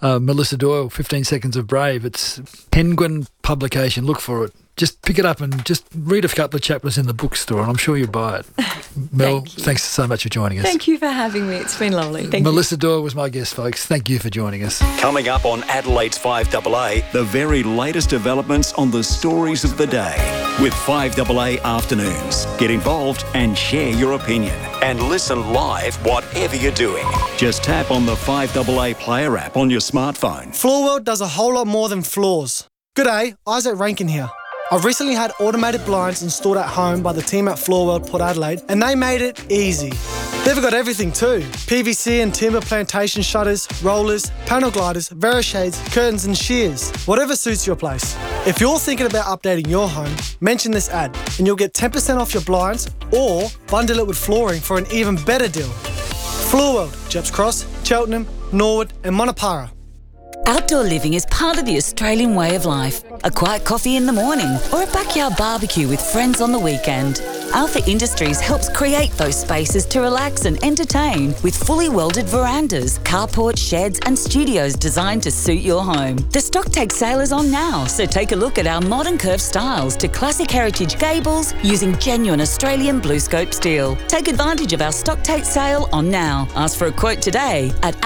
Melissa Doyle, 15 Seconds of Brave. It's Penguin publication. Look for it. Just pick it up and just read a couple of chapters in the bookstore, and I'm sure you'll buy it. Mel, thanks so much for joining us. Thank you for having me. It's been lovely. Thank you. Melissa Doyle was my guest, folks. Thank you for joining us. Coming up on Adelaide's 5AA, the very latest developments on the stories of the day. With 5AA Afternoons. Get involved and share your opinion. And listen live whatever you're doing. Just tap on the 5AA Player app on your smartphone. Floorworld does a whole lot more than floors. G'day, Isaac Rankin here. I've recently had automated blinds installed at home by the team at Floorworld Port Adelaide, and they made it easy. They've got everything too. PVC and timber plantation shutters, rollers, panel gliders, Verishades, curtains and shears. Whatever suits your place. If you're thinking about updating your home, mention this ad and you'll get 10% off your blinds or bundle it with flooring for an even better deal. Floorworld, Jeps Cross, Cheltenham, Norwood and Monopara. Outdoor living is part of the Australian way of life. A quiet coffee in the morning or a backyard barbecue with friends on the weekend. Alpha Industries helps create those spaces to relax and entertain with fully welded verandas, carports, sheds and studios designed to suit your home. The stock take sale is on now, so take a look at our modern curved styles to classic heritage gables using genuine Australian BlueScope steel. Take advantage of our stock take sale on now. Ask for a quote today at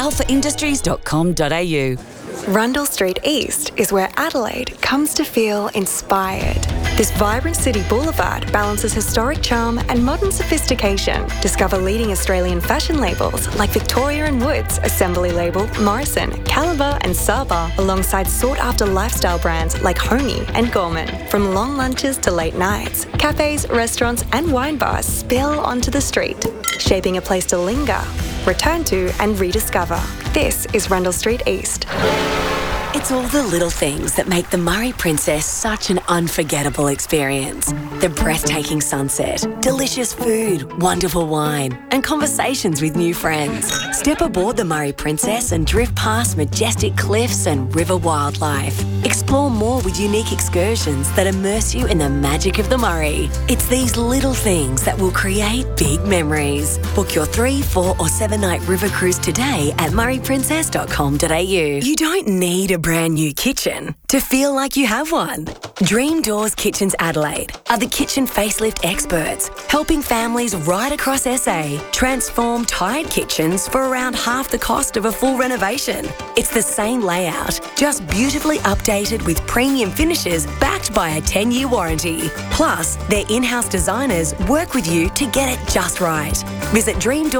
alphaindustries.com.au. Rundle Street East is where Adelaide comes to feel inspired. This vibrant city boulevard balances historic charm and modern sophistication. Discover leading Australian fashion labels like Victoria & Woods, Assembly Label, Morrison, Caliber and Saba, alongside sought-after lifestyle brands like Homey and Gorman. From long lunches to late nights, cafes, restaurants and wine bars spill onto the street, shaping a place to linger, return to and rediscover. This is Rundle Street East. It's all the little things that make the Murray Princess such an unforgettable experience. The breathtaking sunset, delicious food, wonderful wine, and conversations with new friends. Step aboard the Murray Princess and drift past majestic cliffs and river wildlife. Explore more with unique excursions that immerse you in the magic of the Murray. It's these little things that will create big memories. Book your 3, 4 or 7 night river cruise today at murrayprincess.com.au. You don't need a brand new kitchen to feel like you have one. Dream Doors Kitchens Adelaide are the kitchen facelift experts, helping families right across SA transform tired kitchens for around half the cost of a full renovation. It's the same layout, just beautifully updated with premium finishes backed by a 10-year warranty. Plus, their in-house designers work with you to get it just right. Visit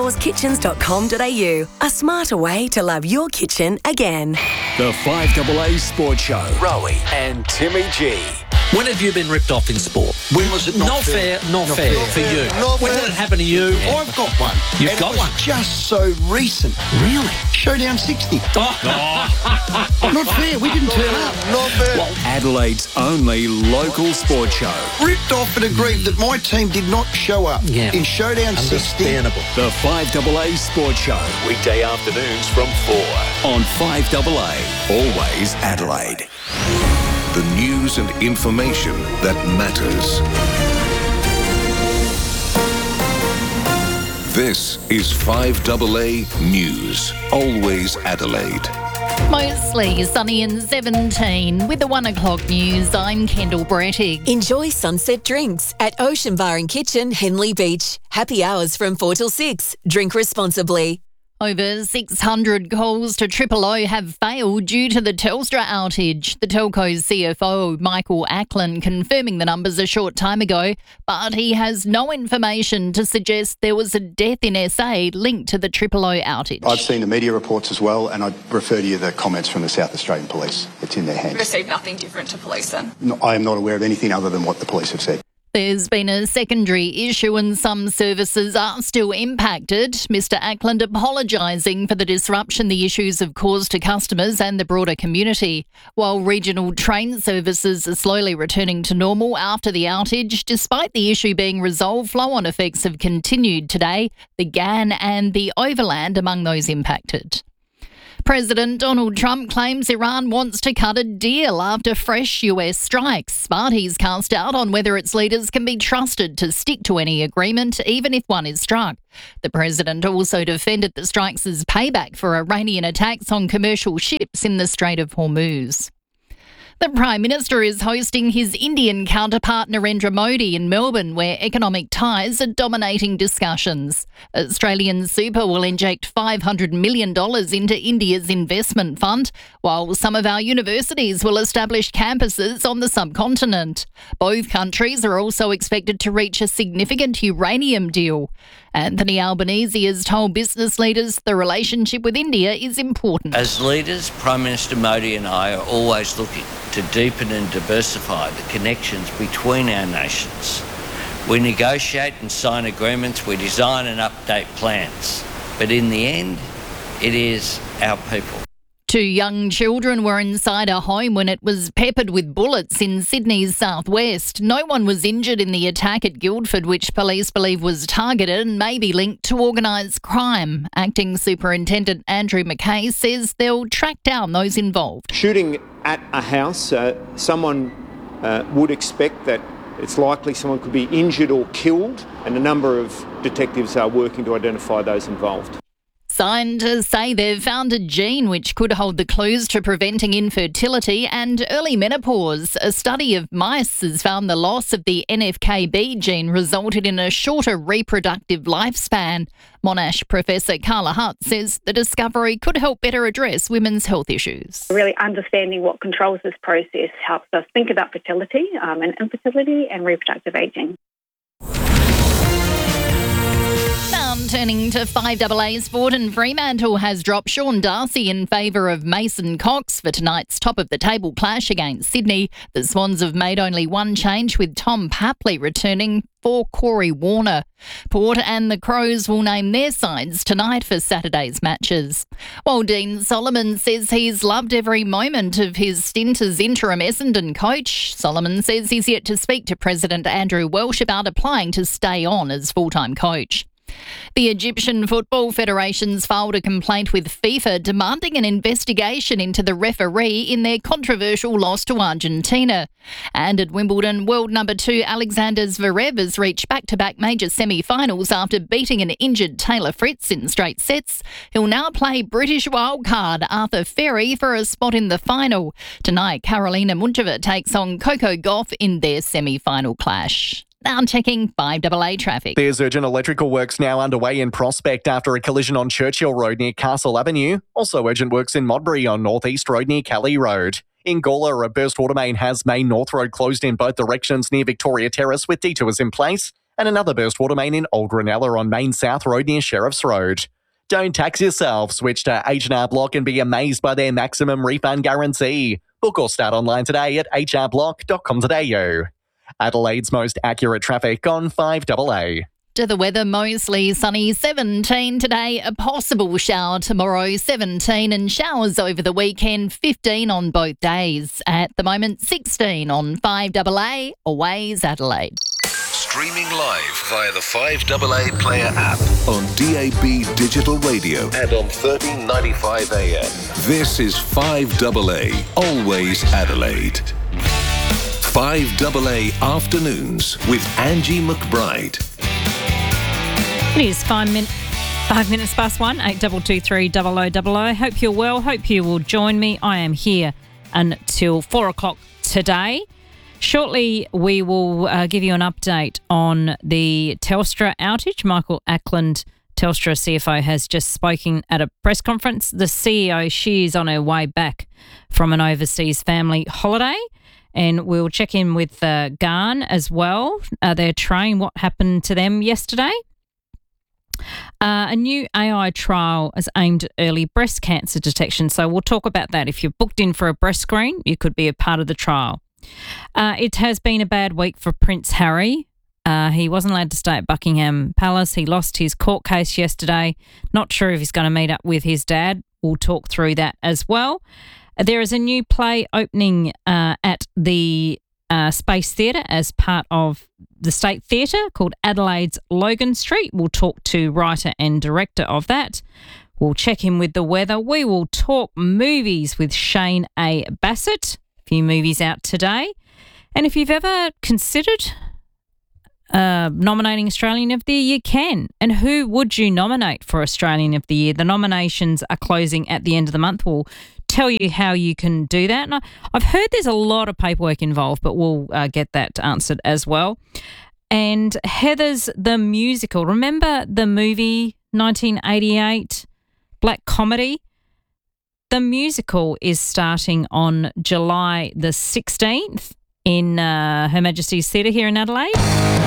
dreamdoorskitchens.com.au, a smarter way to love your kitchen again. The 5AA Sports Show. Rowie and Timmy G. When have you been ripped off in sport? When was it not fair? Not fair for you. When did it happen to you? I've got one. You've and got it was one? just so recent. Really? Showdown 60. Not fair. We didn't turn up. Not fair. Well, Adelaide's only local sports show. Ripped off and aggrieved that my team did not show up in Showdown 60. Understandable. The 5AA Sports Show. Weekday afternoons from 4 on 5AA. Always Adelaide. The news and information that matters. This is 5AA News. Always Adelaide. Mostly sunny and 17. With the 1 o'clock news, I'm Kendall Brettig. Enjoy sunset drinks at Ocean Bar and Kitchen, Henley Beach. Happy hours from 4 till 6. Drink responsibly. Over 600 calls to Triple O have failed due to the Telstra outage. The telco's CFO, Michael Ackland, confirming the numbers a short time ago, but he has no information to suggest there was a death in SA linked to the Triple O outage. I've seen the media reports as well, and I'd refer to you the comments from the South Australian Police. It's in their hands. Received nothing different to police then? No, I am not aware of anything other than what the police have said. There's been a secondary issue and some services are still impacted. Mr Ackland apologising for the disruption the issues have caused to customers and the broader community. While regional train services are slowly returning to normal after the outage, despite the issue being resolved, flow-on effects have continued today, the GAN and the Overland among those impacted. President Donald Trump claims Iran wants to cut a deal after fresh US strikes, but he's cast doubt on whether its leaders can be trusted to stick to any agreement, even if one is struck. The president also defended the strikes as payback for Iranian attacks on commercial ships in the Strait of Hormuz. The Prime Minister is hosting his Indian counterpart Narendra Modi in Melbourne, where economic ties are dominating discussions. Australian Super will inject $500 million into India's investment fund, while some of our universities will establish campuses on the subcontinent. Both countries are also expected to reach a significant uranium deal. Anthony Albanese has told business leaders the relationship with India is important. As leaders, Prime Minister Modi and I are always looking to deepen and diversify the connections between our nations. We negotiate and sign agreements, we design and update plans. But in the end, it is our people. 2 young children were inside a home when it was peppered with bullets in Sydney's southwest. No one was injured in the attack at Guildford, which police believe was targeted and may be linked to organised crime. Acting Superintendent Andrew McKay says they'll track down those involved. Shooting at a house, someone would expect that it's likely someone could be injured or killed, and a number of detectives are working to identify those involved. Scientists say they've found a gene which could hold the clues to preventing infertility and early menopause. A study of mice has found the loss of the NFKB gene resulted in a shorter reproductive lifespan. Monash Professor Carla Hutt says the discovery could help better address women's health issues. Really understanding what controls this process helps us think about fertility and infertility and reproductive ageing. Turning to 5AA sport, and Fremantle has dropped Sean Darcy in favour of Mason Cox for tonight's top-of-the-table clash against Sydney. The Swans have made only one change, with Tom Papley returning for Corey Warner. Port and the Crows will name their sides tonight for Saturday's matches. While Dean Solomon says he's loved every moment of his stint as interim Essendon coach, Solomon says he's yet to speak to President Andrew Welsh about applying to stay on as full-time coach. The Egyptian Football Federation's filed a complaint with FIFA demanding an investigation into the referee in their controversial loss to Argentina. And at Wimbledon, world number 2 Alexander Zverev has reached back-to-back major semi-finals after beating an injured Taylor Fritz in straight sets. He'll now play British wildcard Arthur Ferry for a spot in the final. Tonight, Karolina Muchova takes on Coco Gauff in their semi-final clash. Now checking 5AA traffic. There's urgent electrical works now underway in Prospect after a collision on Churchill Road near Castle Avenue. Also urgent works in Modbury on North East Road near Kelly Road. In Gawler, a burst water main has Main North Road closed in both directions near Victoria Terrace with detours in place, and another burst water main in Old Granella on Main South Road near Sheriff's Road. Don't tax yourself. Switch to H&R Block and be amazed by their maximum refund guarantee. Book or start online today at hrblock.com.au. Adelaide's most accurate traffic on 5AA. To the weather, mostly sunny, 17 today, a possible shower tomorrow, 17, and showers over the weekend, 15 on both days. At the moment, 16 on 5AA, Always Adelaide. Streaming live via the 5AA Player app on DAB Digital Radio and on 1395 AM. This is 5AA, Always Adelaide. 5AA Afternoons with Angie McBride. It is 5 minutes past 1, 8223 0000. Hope you're well. Hope you will join me. I am here until 4 o'clock today. Shortly, we will give you an update on the Telstra outage. Michael Ackland, Telstra CFO, has just spoken at a press conference. The CEO, she is on her way back from an overseas family holiday. And we'll check in with Garn as well. Their train, what happened to them yesterday. A new AI trial is aimed at early breast cancer detection. So we'll talk about that. If you're booked in for a breast screen, you could be a part of the trial. It has been a bad week for Prince Harry. He wasn't allowed to stay at Buckingham Palace. He lost his court case yesterday. Not sure if he's going to meet up with his dad. We'll talk through that as well. There is a new play opening at the Space Theatre as part of the State Theatre called Adelaide's Logan Street. We'll talk to writer and director of that. We'll check in with the weather. We will talk movies with Shane A. Bassett. A few movies out today. And if you've ever considered nominating Australian of the Year, you can. And who would you nominate for Australian of the Year? The nominations are closing at the end of the month. We'll tell you how you can do that. And I've heard there's a lot of paperwork involved, but we'll get that answered as well. And Heathers the Musical. Remember the movie 1988, Black Comedy? The musical is starting on July the 16th in Her Majesty's Theatre here in Adelaide.